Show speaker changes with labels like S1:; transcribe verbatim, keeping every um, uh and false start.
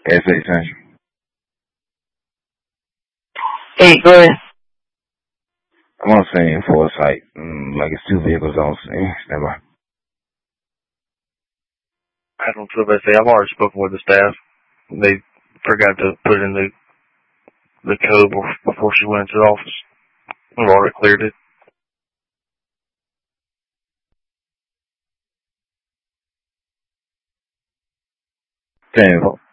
S1: S eight Central.
S2: Eight, go ahead.
S1: I'm on scene for a site. Mm, like it's two vehicles on scene. Stand by.
S3: I don't feel bad. Say I've already spoken with the staff. They forgot to put in the the code before she went into the office. We've already cleared it.
S1: Ten.